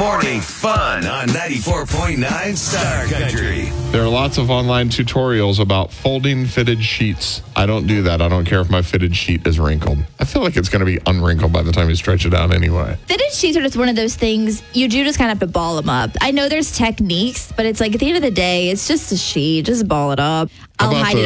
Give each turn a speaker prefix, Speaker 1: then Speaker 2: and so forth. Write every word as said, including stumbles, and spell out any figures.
Speaker 1: Morning fun on ninety-four point nine Star Country.
Speaker 2: There are lots of online tutorials about folding fitted sheets. I don't do that. I don't care if my fitted sheet is wrinkled. I feel like it's going to be unwrinkled by the time you stretch it out anyway.
Speaker 3: Fitted sheets are just one of those things you do just kind of have to ball them up. I know there's techniques, but it's like at the end of the day, it's just a sheet. Just ball it up.
Speaker 2: How
Speaker 3: I'll
Speaker 2: about
Speaker 3: hide
Speaker 2: the-
Speaker 3: it